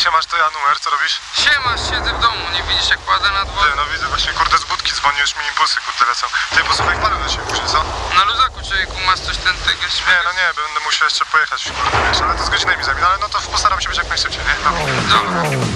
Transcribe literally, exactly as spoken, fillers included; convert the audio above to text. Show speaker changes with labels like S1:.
S1: Siemasz, to ja numer, co robisz?
S2: Siema, siedzę w domu, nie widzisz jak kładę na dwór?
S1: Ty, no widzę, właśnie kurde z budki dzwoni, już mi impulsy kurde lecą. Ty, posłuchaj, wpadłem do ciebie później, co?
S2: Na luzaku, człowieku, masz coś ten tygiel
S1: Nie, no nie, będę musiał jeszcze pojechać, kurde, wiesz, ale to z godzinami zajmie, no ale no to postaram się być jak najszybciej, nie? Dobra.
S2: Dobra.